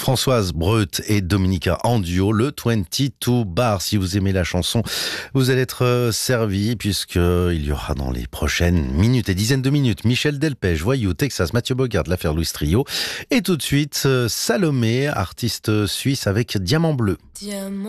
Françoise Breut et Dominica en duo, le 22 Bar. Si vous aimez la chanson, vous allez être servi puisqu'il y aura dans les prochaines minutes et dizaines de minutes Michel Delpech, Voyou, Texas, Mathieu Bogart, l'affaire Louis Trio. Et tout de suite, Salomé, artiste suisse avec Diamant Bleu.